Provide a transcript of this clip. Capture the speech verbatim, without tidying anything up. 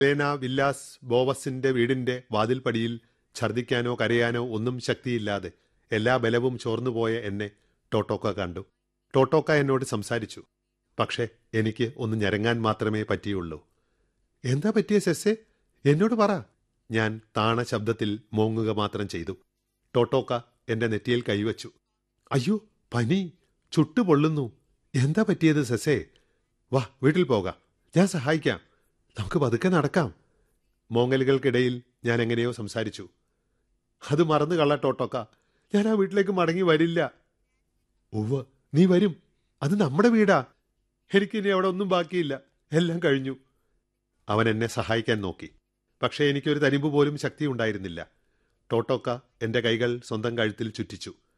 ലേന villas ബോവസിന്റെ വീടിന്റെ വാതിൽപ്പടിയിൽ ഛർദ്ദിക്കാനോ കരയാനോ ഒന്നും ശക്തിയില്ലാതെ എല്ലാ ബലവും ചോർന്നുപോയ എന്നെ ടോട്ടോക്ക കണ്ടു. ടോട്ടോക്ക എന്നോട് സംസാരിച്ചു. പക്ഷേ എനിക്ക് ഒന്ന് ഞരങ്ങാൻ മാത്രമേ പറ്റിയുള്ളൂ. എന്താ പറ്റിയ സെസ്സേ? എന്നോട് പറ. ഞാൻ താണ ശബ്ദത്തിൽ മോങ്ങുക മാത്രം ചെയ്തു. ടോട്ടോക്ക എന്റെ നെറ്റിയിൽ കൈവച്ചു. അയ്യോ, പനി, ചുട്ടുപൊള്ളുന്നു. എന്താ പറ്റിയത് സെസ്സേ? വാ, വീട്ടിൽ പോകാം, ഞാൻ സഹായിക്കാം, നമുക്ക് പതുക്കെ നടക്കാം. മോങ്ങലുകൾക്കിടയിൽ ഞാൻ എങ്ങനെയോ സംസാരിച്ചു. അത് മറന്നു കള ടോട്ടോക്ക, ഞാൻ ആ വീട്ടിലേക്ക് മടങ്ങി വരില്ല. ഉവ്വ്, നീ വരും. അത് നമ്മുടെ വീടാ. എനിക്കിനി അവിടെ ഒന്നും ബാക്കിയില്ല, എല്ലാം കഴിഞ്ഞു. അവൻ എന്നെ സഹായിക്കാൻ നോക്കി. പക്ഷേ എനിക്കൊരു തരിമ്പ് പോലും ശക്തി ഉണ്ടായിരുന്നില്ല. ടോട്ടോക്ക എന്റെ കൈകൾ സ്വന്തം കഴുത്തിൽ ചുറ്റിച്ചു.